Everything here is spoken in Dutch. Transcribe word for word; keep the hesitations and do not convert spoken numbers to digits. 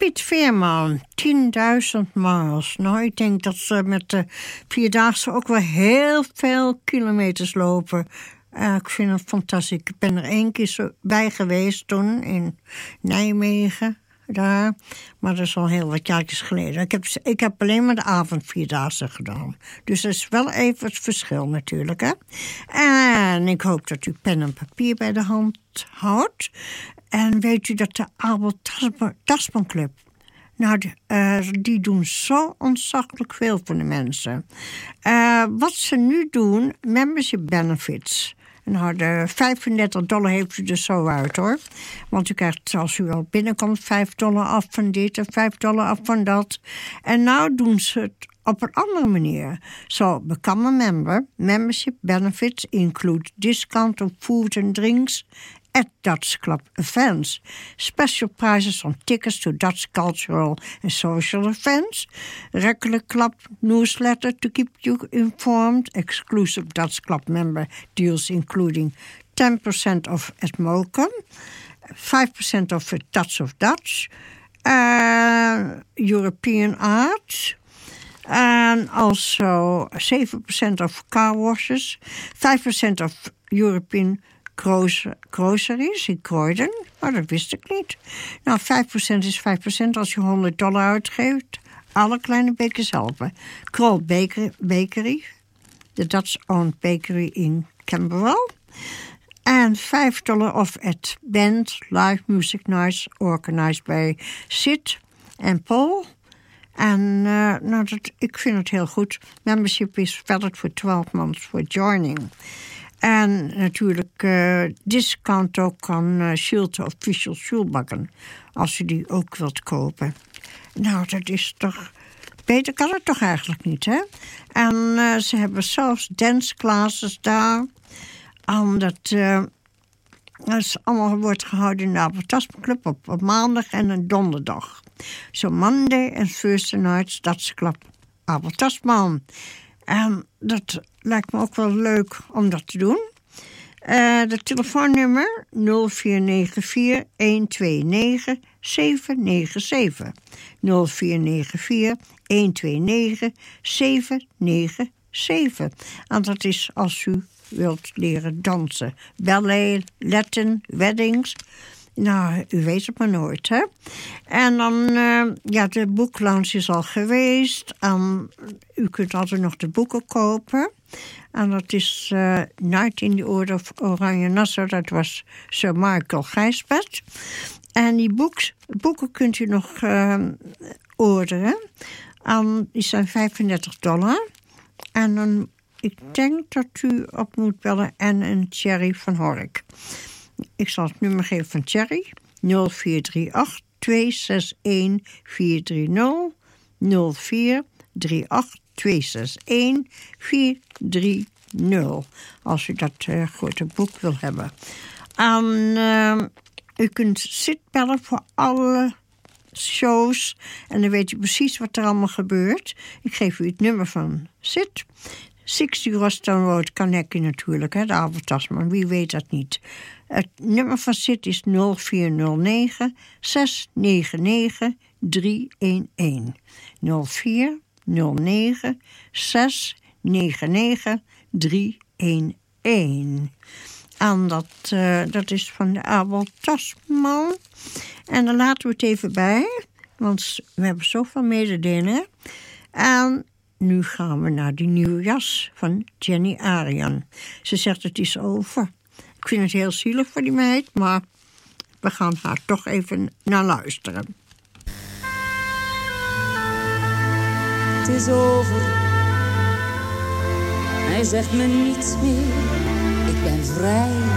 Piet Veerman, tienduizend miles. Nou, ik denk dat ze met de Vierdaagse ook wel heel veel kilometers lopen. Uh, ik vind het fantastisch. Ik ben er één keer zo bij geweest toen in Nijmegen. Daar. Maar dat is al heel wat jaartjes geleden. Ik heb, ik heb alleen maar de avondvierdaagse gedaan. Dus dat is wel even het verschil natuurlijk. Hè? En ik hoop dat u pen en papier bij de hand houdt. En weet u dat de Abel Tasman Club... Nou, die, uh, die doen zo ontzaglijk veel voor de mensen. Uh, wat ze nu doen, membership benefits... Nou, de vijfendertig dollar heeft u er zo uit, hoor. Want u krijgt, als u al binnenkomt, vijf dollar af van dit en vijf dollar af van dat. En nou doen ze het op een andere manier. So, become a member. Membership benefits include discount on food and drinks at Dutch Club events. Special prices on tickets to Dutch cultural and social events. Regular club newsletter to keep you informed. Exclusive Dutch Club member deals including ten percent off at Mokum. five percent off at Touch of Dutch. Uh, European art. And also seven percent off car washes. five percent off European groceries in Croydon. Maar dat wist ik niet. Nou, vijf procent is vijf procent als je honderd dollar uitgeeft. Alle kleine bekers helpen. Kroll Bakery, Bakery. De Dutch-owned bakery in Camberwell. En vijf dollar off at Band Live Music Nights organized by Sid en Paul. En uh, nou, dat, ik vind het heel goed. Membership is valid for twelve months for joining. En natuurlijk uh, discount ook aan uh, Shield Official Schulbakken. Als u die ook wilt kopen. Nou, dat is toch... Beter kan het toch eigenlijk niet, hè? En uh, ze hebben zelfs dance classes daar. Omdat uh, het allemaal wordt gehouden in de Abel Tasman Club op, op maandag en een donderdag. So Monday and Thursday nights, Dutch Club Abel Tasman. En dat lijkt me ook wel leuk om dat te doen. Uh, de telefoonnummer nul vier negen vier een twee negen zeven negen zeven. nul vier negen vier een twee negen zeven negen zeven. En dat is als u wilt leren dansen. Ballet, Latin, weddings. Nou, u weet het maar nooit, hè. En dan, uh, ja, de boeklounge is al geweest. En u kunt altijd nog de boeken kopen. En dat is uh, Night in the Order of Oranje Nassau. Dat was Sir Michael Gijsbert. En die boeks, boeken kunt u nog uh, orderen. En die zijn vijfendertig dollar. En dan, ik denk dat u op moet bellen en een Thierry van Hork. Ik zal het nummer geven van Thierry. nul vier drie acht twee zes een vier drie nul. nul vier drie acht twee zes een vier drie nul. Als u dat uh, grote boek wil hebben. En uh, u kunt Sid bellen voor alle shows. En dan weet u precies wat er allemaal gebeurt. Ik geef u het nummer van Sid. zestig Rosstown Road, Carnegie natuurlijk, hè, de Abel Tasman. Wie weet dat niet. Het nummer van Sid is nul vier nul negen zes negen negen drie een een. nul vier nul negen zes negen negen drie een een. En dat, uh, dat is van de Abel Tasman. En dan laten we het even bij, want we hebben zoveel mededelingen. En nu gaan we naar die nieuwe jas van Jenny Arian. Ze zegt het is over. Ik vind het heel zielig voor die meid, maar we gaan haar toch even naar luisteren. Het is over. Hij zegt me niets meer. Ik ben vrij.